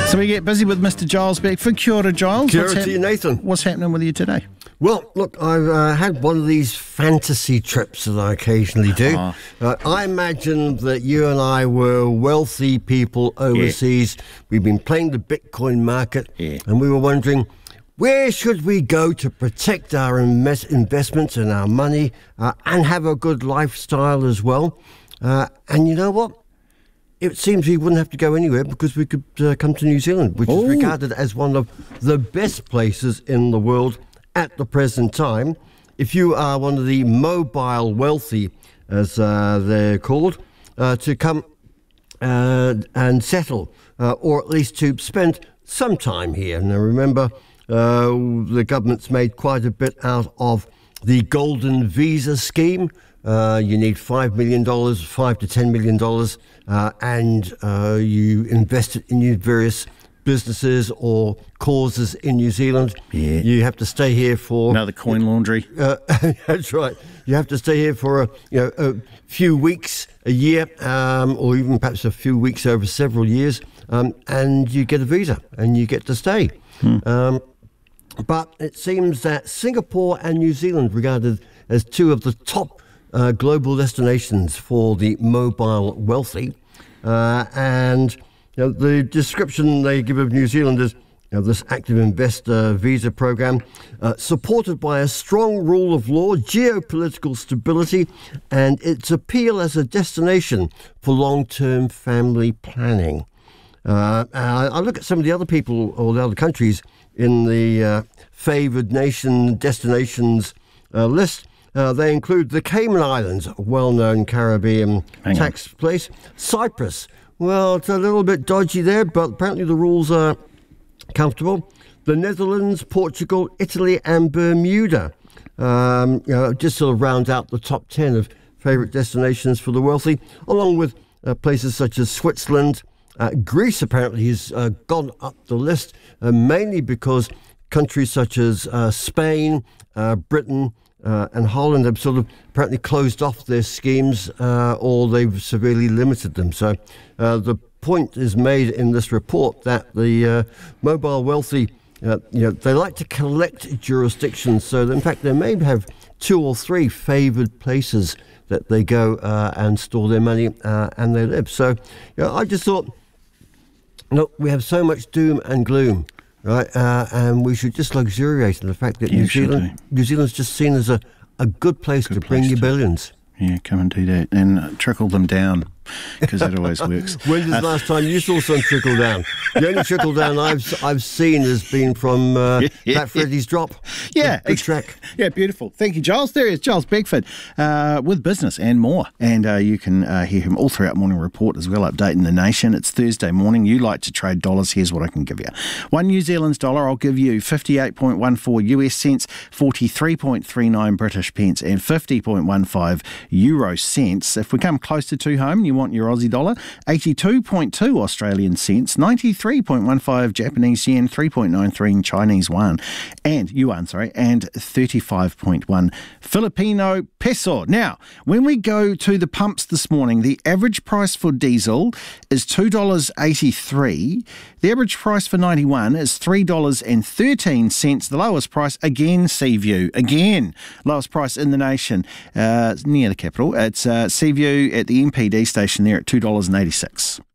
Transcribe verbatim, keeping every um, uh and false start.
So we get busy with Mister Giles Beckford. Kia ora, Giles. Kia ora to you, Nathan. What's happening with you today? Well, look, I've uh, had one of these fantasy trips that I occasionally do. Oh. Uh, I imagine that you and I were wealthy people overseas. Yeah. We've been playing the Bitcoin market, yeah. and we were wondering, where should we go to protect our invest- investments and our money uh, and have a good lifestyle as well? Uh, and you know what? It seems we wouldn't have to go anywhere because we could uh, come to New Zealand, which Ooh. is regarded as one of the best places in the world at the present time. If you are one of the mobile wealthy, as uh, they're called, uh, to come uh, and settle, uh, or at least to spend some time here. Now remember, uh, the government's made quite a bit out of the Golden Visa scheme. Uh, you need five million dollars, five to ten million dollars, uh, and uh, you invest it in your various businesses or causes in New Zealand. Yeah. You have to stay here for another coin laundry. Uh, that's right. You have to stay here for a, you know, a few weeks, a year, um, or even perhaps a few weeks over several years, um, and you get a visa and you get to stay. Hmm. Um, but it seems that Singapore and New Zealand regarded as two of the top uh, global destinations for the mobile wealthy, uh, and you know, the description they give of New Zealand is, you know, this active investor visa program, uh, supported by a strong rule of law, geopolitical stability, and its appeal as a destination for long-term family planning. Uh, I, I look at some of the other people or the other countries in the uh, favoured nation destinations uh, list. Uh, they include the Cayman Islands, a well-known Caribbean Hang tax on. place. Cyprus. Well, it's a little bit dodgy there, but apparently the rules are comfortable. The Netherlands, Portugal, Italy, and Bermuda. Um, you know, just sort of round out the top ten of favourite destinations for the wealthy, along with uh, places such as Switzerland. Uh, Greece apparently has uh, gone up the list, uh, mainly because countries such as uh, Spain, uh, Britain, Uh, and Holland have sort of apparently closed off their schemes uh, or they've severely limited them. So uh, the point is made in this report that the uh, mobile wealthy, uh, you know, they like to collect jurisdictions. So that in fact, they may have two or three favoured places that they go uh, and store their money uh, and they live. So you know, I just thought, look, we have so much doom and gloom. Right, uh, and we should just luxuriate in the fact that Yeah, New Zealand, New Zealand's just seen as a, a good place good to bring place you to, billions. Yeah, come and do that and uh, trickle them down, because that always works. When was the uh, last time you saw some trickle down? The only trickle down I've I've seen has been from uh, Fat Freddy's Drop. Yeah, good, good track. Yeah, beautiful. Thank you, Giles. There he is, Giles Beckford, uh, with business and more. And uh, you can uh, hear him all throughout Morning Report as well, updating the nation. It's Thursday morning. You like to trade dollars. Here's what I can give you. One New Zealand dollar, I'll give you fifty-eight point one four U S cents, forty-three point three nine British pence, and fifty point one five Euro cents. If we come closer to home, you want your Aussie dollar, eighty-two point two Australian cents, ninety-three point one five Japanese yen, three point nine three Chinese yuan, and yuan, sorry, and thirty-five point one Filipino peso. Now, when we go to the pumps this morning, the average price for diesel is two dollars eighty-three. The average price for ninety-one is three dollars thirteen. The lowest price, again, Seaview. Again, lowest price in the nation, uh, near the capital. It's uh, Seaview at the M P D station there at two dollars eighty-six.